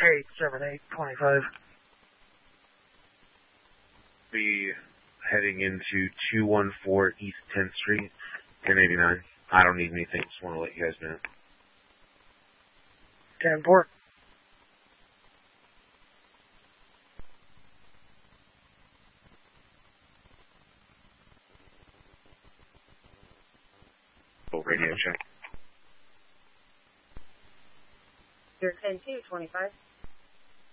87825. Be heading into 214 East 10th Street, 1089. I don't need anything, just want to let you guys know. 10-4. Full radio check. You're 10-2, 25.